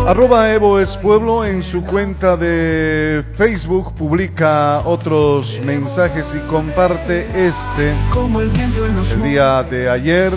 Evo es Pueblo en su cuenta de Facebook publica otros mensajes y comparte el día de ayer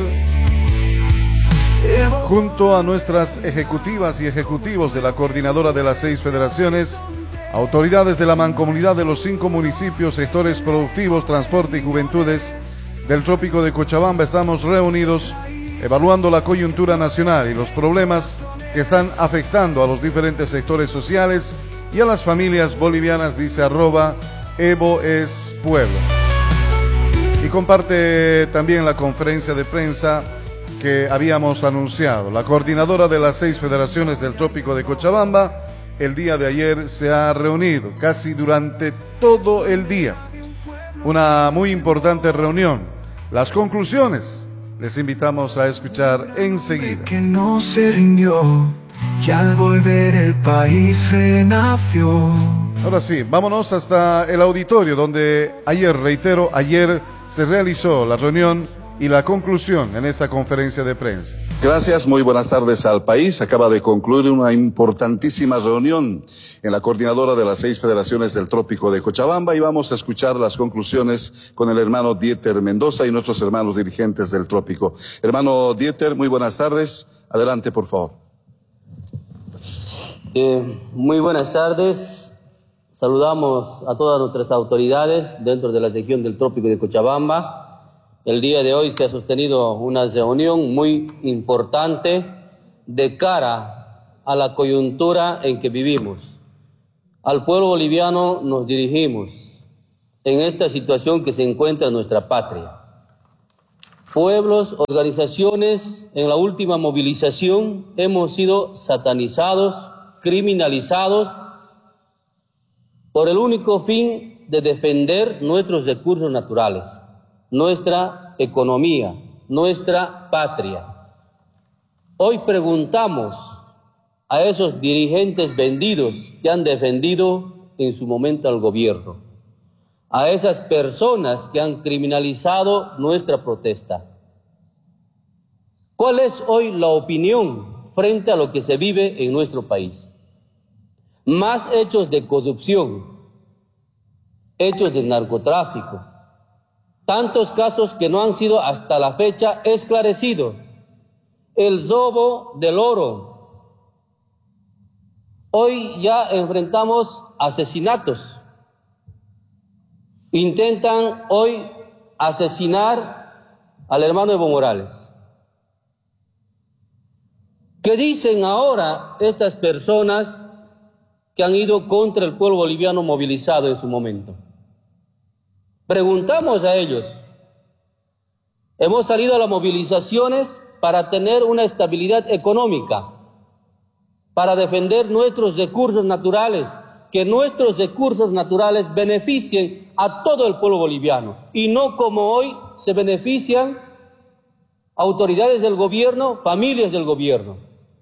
junto a nuestras ejecutivas y ejecutivos de la coordinadora de las 6 federaciones, autoridades de la mancomunidad de los 5 municipios, sectores productivos, transporte y juventudes del trópico de Cochabamba. Estamos reunidos evaluando la coyuntura nacional y los problemas que están afectando a los diferentes sectores sociales y a las familias bolivianas, dice @Evo es Pueblo. Y comparte también la conferencia de prensa que habíamos anunciado. La coordinadora de las 6 federaciones del trópico de Cochabamba el día de ayer se ha reunido casi durante todo el día. Una muy importante reunión. Las conclusiones les invitamos a escuchar enseguida. Que no se rindió y al volver el país renació. Ahora sí, vámonos hasta el auditorio donde ayer, reitero, ayer se realizó la reunión y la conclusión en esta conferencia de prensa. Gracias, muy buenas tardes al país. Acaba de concluir una importantísima reunión en la coordinadora de las 6 federaciones del trópico de Cochabamba y vamos a escuchar las conclusiones con el hermano Dieter Mendoza y nuestros hermanos dirigentes del trópico. Hermano Dieter, muy buenas tardes. Adelante, por favor. Muy buenas tardes. Saludamos a todas nuestras autoridades dentro de la región del trópico de Cochabamba. El día de hoy se ha sostenido una reunión muy importante de cara a la coyuntura en que vivimos. Al pueblo boliviano nos dirigimos en esta situación que se encuentra en nuestra patria. Pueblos, organizaciones, en la última movilización hemos sido satanizados, criminalizados por el único fin de defender nuestros recursos naturales, nuestra economía, nuestra patria. Hoy preguntamos a esos dirigentes vendidos que han defendido en su momento al gobierno, a esas personas que han criminalizado nuestra protesta. ¿Cuál es hoy la opinión frente a lo que se vive en nuestro país? Más hechos de corrupción, hechos de narcotráfico, tantos casos que no han sido hasta la fecha esclarecidos. El robo del oro. Hoy ya enfrentamos asesinatos. Intentan hoy asesinar al hermano Evo Morales. ¿Qué dicen ahora estas personas que han ido contra el pueblo boliviano movilizado en su momento? Preguntamos a ellos. Hemos salido a las movilizaciones para tener una estabilidad económica, para defender nuestros recursos naturales, que nuestros recursos naturales beneficien a todo el pueblo boliviano y no como hoy se benefician autoridades del gobierno, familias del gobierno.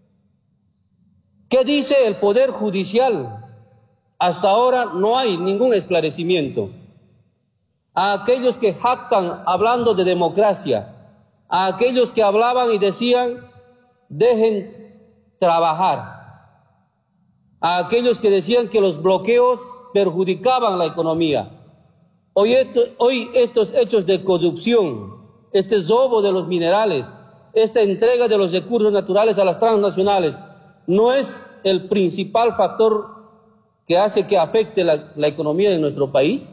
¿Qué dice el Poder Judicial? Hasta ahora no hay ningún esclarecimiento. A aquellos que jactan hablando de democracia, a aquellos que hablaban y decían, dejen trabajar, a aquellos que decían que los bloqueos perjudicaban la economía. Hoy estos hechos de corrupción, este robo de los minerales, esta entrega de los recursos naturales a las transnacionales, no es el principal factor que hace que afecte la economía de nuestro país.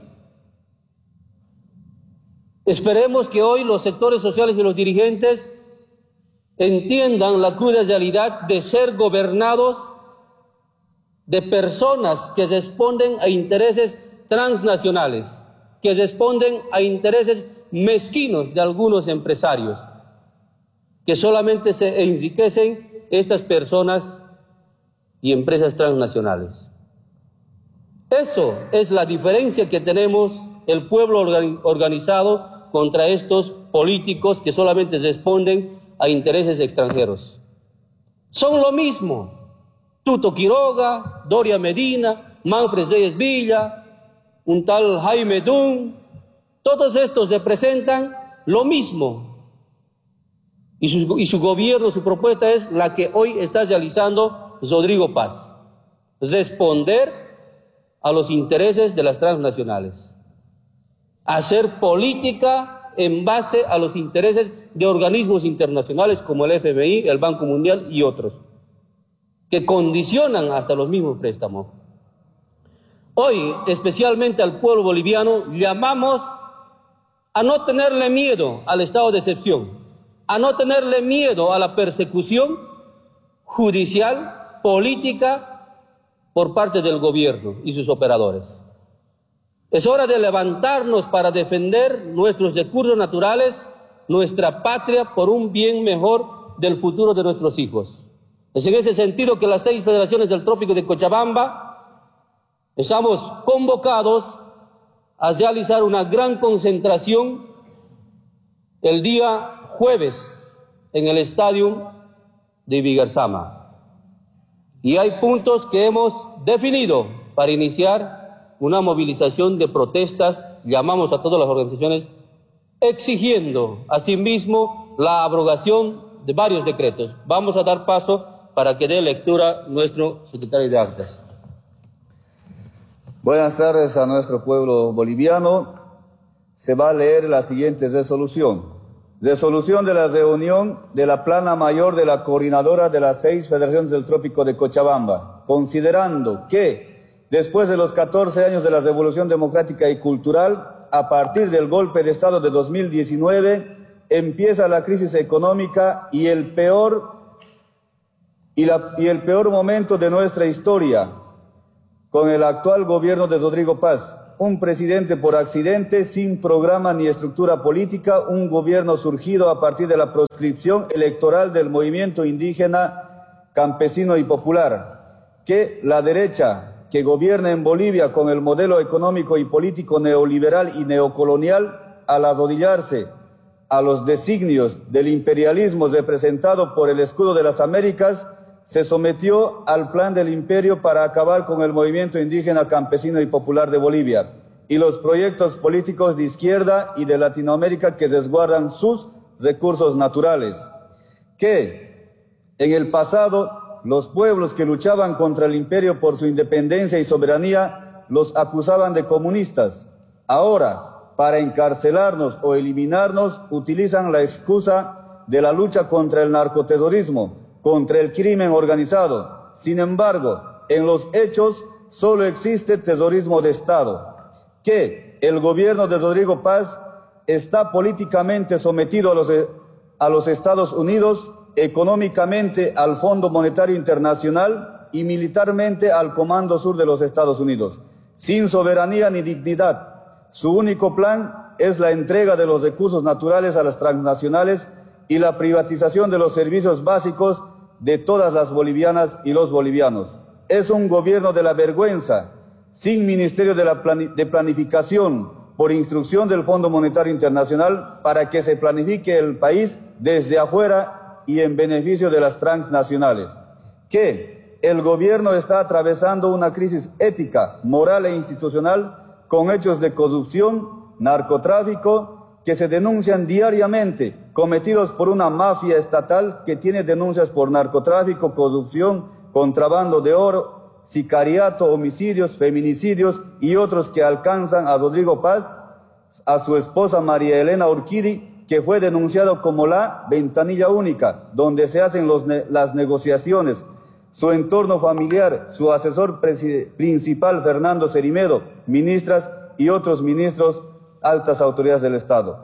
Esperemos que hoy los sectores sociales y los dirigentes entiendan la cruda realidad de ser gobernados de personas que responden a intereses transnacionales, que responden a intereses mezquinos de algunos empresarios, que solamente se enriquecen estas personas y empresas transnacionales. Eso es la diferencia que tenemos el pueblo organizado contra estos políticos que solamente responden a intereses extranjeros. Son lo mismo. Tuto Quiroga, Doria Medina, Manfred Reyes Villa, un tal Jaime Dunn, todos estos representan lo mismo. Y su gobierno, su propuesta es la que hoy está realizando Rodrigo Paz: responder a los intereses de las transnacionales, hacer política en base a los intereses de organismos internacionales como el FMI, el Banco Mundial y otros, que condicionan hasta los mismos préstamos. Hoy, especialmente al pueblo boliviano, llamamos a no tenerle miedo al estado de excepción, a no tenerle miedo a la persecución judicial, política, por parte del gobierno y sus operadores. Es hora de levantarnos para defender nuestros recursos naturales, nuestra patria, por un bien mejor del futuro de nuestros hijos. Es en ese sentido que las 6 federaciones del Trópico de Cochabamba estamos convocados a realizar una gran concentración el día jueves en el estadio de Vigarzama. Y hay puntos que hemos definido para iniciar una movilización de protestas. Llamamos a todas las organizaciones exigiendo asimismo la abrogación de varios decretos. Vamos a dar paso para que dé lectura nuestro secretario de Actas. Buenas tardes a nuestro pueblo boliviano. Se va a leer la siguiente resolución. Resolución de la reunión de la Plana Mayor de la Coordinadora de las 6 Federaciones del Trópico de Cochabamba, considerando que, después de los 14 años de la Revolución Democrática y Cultural, a partir del golpe de Estado de 2019, empieza la crisis económica y el peor momento de nuestra historia, con el actual gobierno de Rodrigo Paz, un presidente por accidente, sin programa ni estructura política, un gobierno surgido a partir de la proscripción electoral del movimiento indígena, campesino y popular, que la derecha que gobierna en Bolivia con el modelo económico y político neoliberal y neocolonial, al arrodillarse a los designios del imperialismo representado por el escudo de las Américas, se sometió al plan del imperio para acabar con el movimiento indígena, campesino y popular de Bolivia y los proyectos políticos de izquierda y de Latinoamérica que resguardan sus recursos naturales. Que en el pasado los pueblos que luchaban contra el imperio por su independencia y soberanía los acusaban de comunistas. Ahora, para encarcelarnos o eliminarnos, utilizan la excusa de la lucha contra el narcoterrorismo, contra el crimen organizado. Sin embargo, en los hechos solo existe terrorismo de Estado. Que el gobierno de Rodrigo Paz está políticamente sometido a los Estados Unidos, económicamente al Fondo Monetario Internacional y militarmente al Comando Sur de los Estados Unidos, sin soberanía ni dignidad. Su único plan es la entrega de los recursos naturales a las transnacionales y la privatización de los servicios básicos de todas las bolivianas y los bolivianos. Es un gobierno de la vergüenza, sin ministerio de planificación, por instrucción del Fondo Monetario Internacional, para que se planifique el país desde afuera y en beneficio de las transnacionales. Que el gobierno está atravesando una crisis ética, moral e institucional con hechos de corrupción, narcotráfico, que se denuncian diariamente, cometidos por una mafia estatal que tiene denuncias por narcotráfico, corrupción, contrabando de oro, sicariato, homicidios, feminicidios y otros que alcanzan a Rodrigo Paz, a su esposa María Elena Urquidi, que fue denunciado como la ventanilla única, donde se hacen las negociaciones, su entorno familiar, su asesor principal Fernando Cerimedo, ministras y otros ministros, altas autoridades del Estado.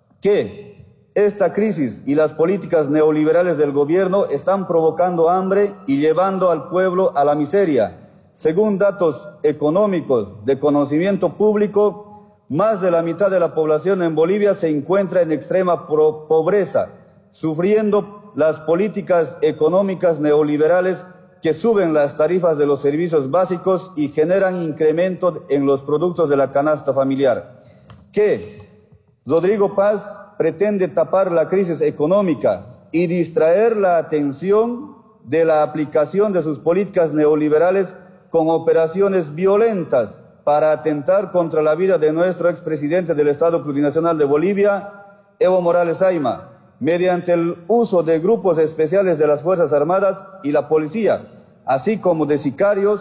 Que esta crisis y las políticas neoliberales del gobierno están provocando hambre y llevando al pueblo a la miseria. Según datos económicos de conocimiento público, más de la mitad de la población en Bolivia se encuentra en extrema pobreza, sufriendo las políticas económicas neoliberales que suben las tarifas de los servicios básicos y generan incremento en los productos de la canasta familiar. Que Rodrigo Paz pretende tapar la crisis económica y distraer la atención de la aplicación de sus políticas neoliberales con operaciones violentas para atentar contra la vida de nuestro expresidente del Estado Plurinacional de Bolivia, Evo Morales Ayma, mediante el uso de grupos especiales de las Fuerzas Armadas y la policía, así como de sicarios,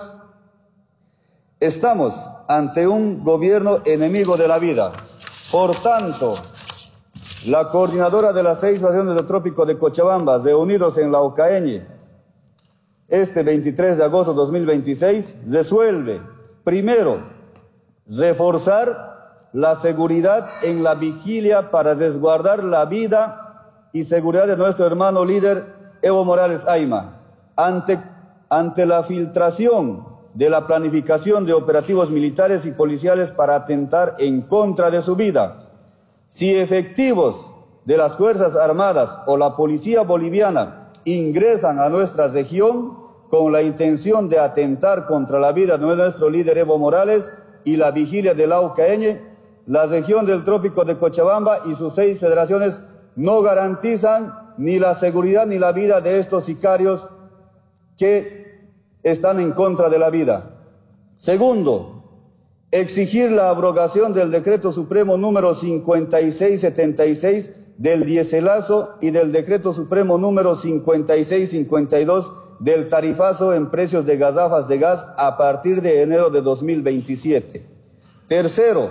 estamos ante un gobierno enemigo de la vida. Por tanto, la coordinadora de las 6 regiones del Trópico de Cochabamba, reunidos en la Ocaña, este 23 de agosto de 2026, resuelve, primero, reforzar la seguridad en la vigilia para resguardar la vida y seguridad de nuestro hermano líder Evo Morales Ayma, ante la filtración de la planificación de operativos militares y policiales para atentar en contra de su vida. Si efectivos de las Fuerzas Armadas o la Policía Boliviana ingresan a nuestra región con la intención de atentar contra la vida de nuestro líder Evo Morales y la vigilia del Laucaeñe, la región del Trópico de Cochabamba y sus 6 federaciones no garantizan ni la seguridad ni la vida de estos sicarios que están en contra de la vida. Segundo, exigir la abrogación del Decreto Supremo número 5676 del diéselazo y del Decreto Supremo número 5652 del tarifazo en precios de garrafas de gas a partir de enero de 2027. Tercero,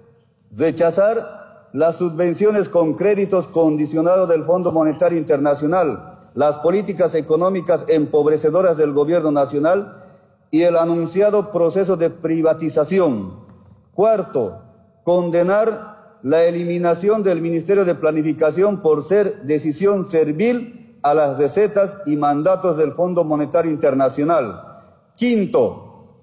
rechazar las subvenciones con créditos condicionados del Fondo Monetario Internacional, las políticas económicas empobrecedoras del gobierno nacional y el anunciado proceso de privatización. Cuarto, condenar la eliminación del Ministerio de Planificación por ser decisión servil a las recetas y mandatos del Fondo Monetario Internacional. Quinto,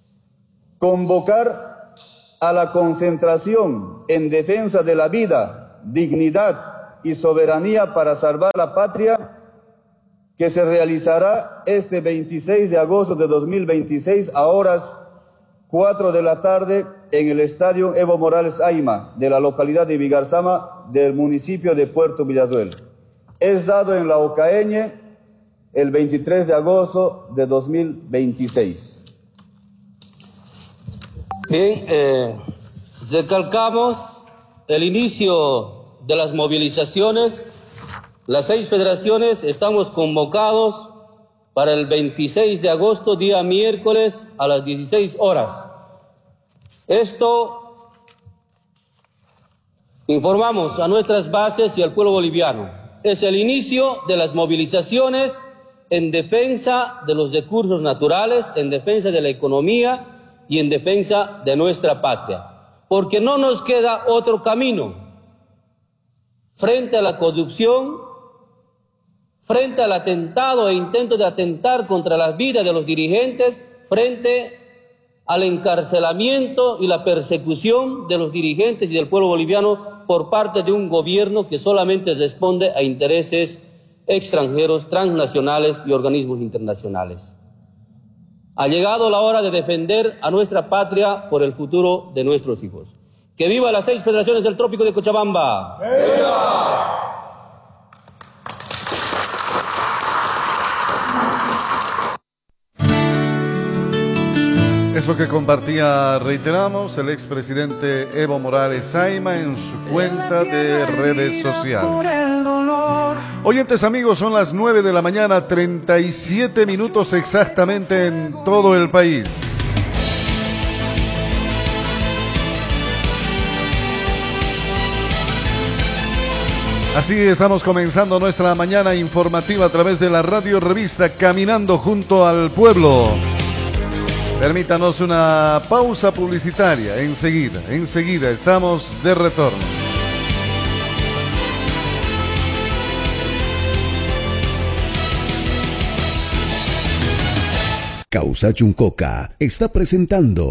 convocar a la concentración en defensa de la vida, dignidad y soberanía para salvar la patria, que se realizará este 26 de agosto de 2026 a horas 4 de la tarde en el Estadio Evo Morales Ayma de la localidad de Vigarzama del municipio de Puerto Villasuel. Es dado en la Ocaña el 23 de agosto de 2026. Bien, recalcamos el inicio de las movilizaciones. Las 6 federaciones estamos convocados para el 26 de agosto, día miércoles, a las 16 horas. Esto informamos a nuestras bases y al pueblo boliviano. Es el inicio de las movilizaciones en defensa de los recursos naturales, en defensa de la economía y en defensa de nuestra patria. Porque no nos queda otro camino frente a la corrupción, frente al atentado e intento de atentar contra la vida de los dirigentes, frente al encarcelamiento y la persecución de los dirigentes y del pueblo boliviano por parte de un gobierno que solamente responde a intereses extranjeros, transnacionales y organismos internacionales. Ha llegado la hora de defender a nuestra patria por el futuro de nuestros hijos. ¡Que viva las 6 federaciones del Trópico de Cochabamba! ¡Viva! Es lo que compartía, reiteramos, el expresidente Evo Morales Ayma en su cuenta de redes sociales. Oyentes amigos, son las 9 de la mañana, 37 minutos exactamente en todo el país. Así estamos comenzando nuestra mañana informativa a través de la radio revista Caminando junto al pueblo. Permítanos una pausa publicitaria. Enseguida estamos de retorno. Causa Chuncoca está presentando